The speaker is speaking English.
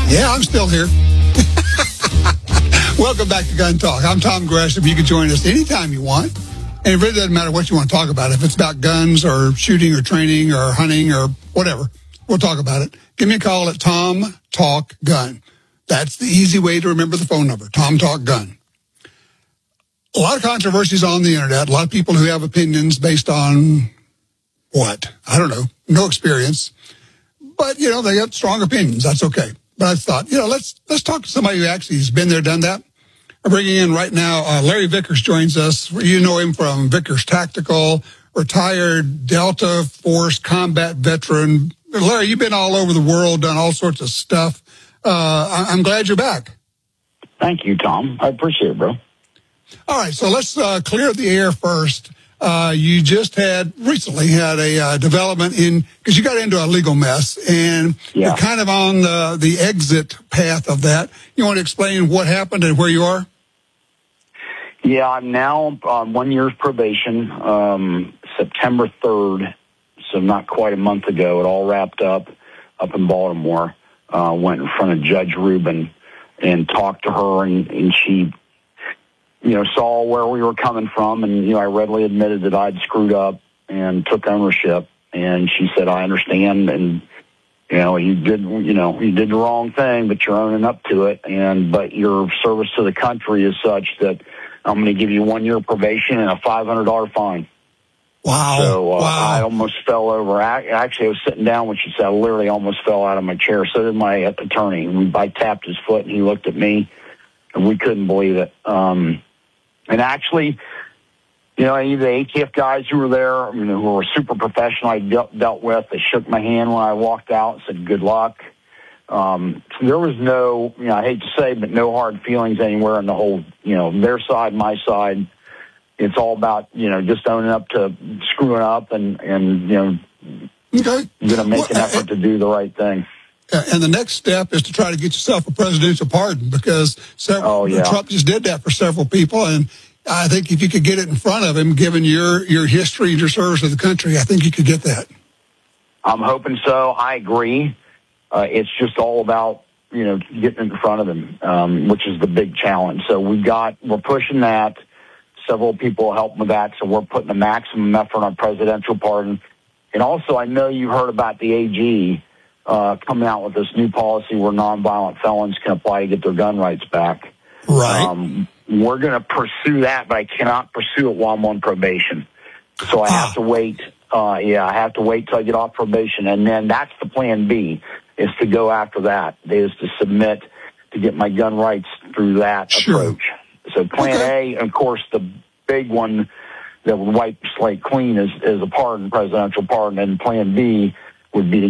Yeah, I'm still here. Welcome back to Gun Talk. I'm Tom Gresham. You can join us anytime you want. And it really doesn't matter what you want to talk about. If it's about guns or shooting or training or hunting or whatever, we'll talk about it. Give me a call at Tom Talk Gun. That's the easy way to remember the phone number, Tom Talk Gun. A lot of controversies on the internet. A lot of people who have opinions based on what? I don't know. No experience. But, you know, they got strong opinions. That's okay. But I thought, you know, let's talk to somebody who actually has been there, done that. I'm bringing in right now, Larry Vickers joins us. You know him from Vickers Tactical, retired Delta Force combat veteran. Larry, you've been all over the world, done all sorts of stuff. I'm glad you're back. Thank you, Tom. I appreciate it, bro. All right, so let's clear the air first. You just recently had a development because you got into a legal mess, and you're kind of on the exit path of that. You want to explain what happened and where you are? Yeah, I'm now on 1 year's probation, September 3rd, so not quite a month ago. It all wrapped up in Baltimore. Went in front of Judge Rubin and talked to her, and she, you know, saw where we were coming from, and, you know, I readily admitted that I'd screwed up and took ownership, and she said, I understand, and, you know, you did the wrong thing, but you're owning up to it, but your service to the country is such that I'm going to give you 1 year probation and a $500 fine. Wow. So I almost fell over. Actually, I was sitting down when she said, I literally almost fell out of my chair. So did my attorney. I tapped his foot, and he looked at me, and we couldn't believe it. And actually, you know, any of the ATF guys who were there, you know, who were super professional, I dealt with, they shook my hand when I walked out and said, good luck. So there was no, you know, I hate to say, but no hard feelings anywhere in the whole, you know, their side, my side. It's all about, you know, just owning up to screwing up and you know, okay, going to make an effort to do the right thing. And the next step is to try to get yourself a presidential pardon, because Trump just did that for several people. And I think if you could get it in front of him, given your history and your service to the country, I think you could get that. I'm hoping so. I agree. It's just all about, you know, getting in front of him, which is the big challenge. So we're pushing that. Several people help with that. So we're putting the maximum effort on presidential pardon. And also, I know you heard about the AG coming out with this new policy where nonviolent felons can apply to get their gun rights back. Right. We're going to pursue that, but I cannot pursue it while I'm on probation. So I have to wait. I have to wait till I get off probation. And then that's the plan B, is to go after that, is to submit to get my gun rights through that approach. So plan A, of course, the big one that would wipe the slate clean is a pardon, presidential pardon. And plan B would be to